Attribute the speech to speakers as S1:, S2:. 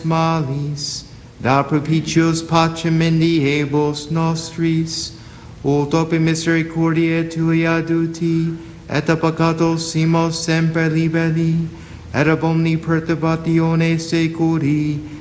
S1: malis, da propitios pacem mendiebus nostris, ut ope misericordiae tui aduti, et a peccatos simos semper liberi, et ab omni perturbatione securi,